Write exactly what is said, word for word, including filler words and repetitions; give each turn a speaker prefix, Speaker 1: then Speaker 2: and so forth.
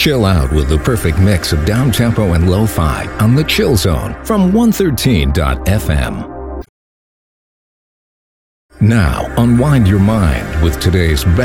Speaker 1: Chill out with the perfect mix of down-tempo and lo-fi on the Chill Zone from one thirteen dot f m. Now, unwind your mind with today's best